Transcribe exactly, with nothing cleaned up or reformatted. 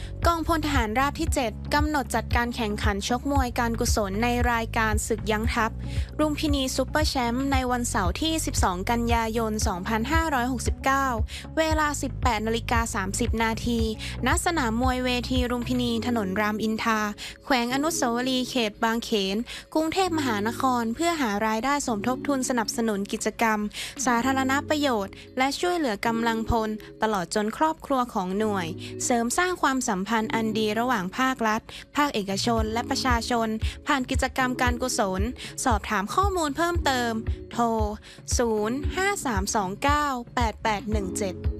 กองพลทหารราบที่ เจ็ด กำหนดจัดการแข่งขันชกมวยการกุศลในรายการศึกยั้งทัพรุมพินีซุปเปอร์แชมป์ในวันเสาร์ที่ สิบสอง กันยายน สองพันห้าร้อยหกสิบเก้า เวลา สิบแปดนาฬิกาสามสิบ นาที ณ สนามมวยเวทีรุมพินีถนนรามอินทราแขวงอนุสาวรีย์เขตบางเขน กรุงเทพมหานคร เพื่อหารายได้สมทบทุนสนับสนุนกิจกรรม สาธารณประโยชน์ และช่วยเหลือกำลังพล ตลอดจนครอบครัวของหน่วย เสริมสร้างความสัมพันธ์อันดีระหว่างภาครัฐ ภาคเอกชน และประชาชน ผ่านกิจกรรมการกุศล สอบถามข้อมูลเพิ่มเติม โทร ศูนย์ ห้า สาม สอง เก้า แปด แปด หนึ่ง เจ็ด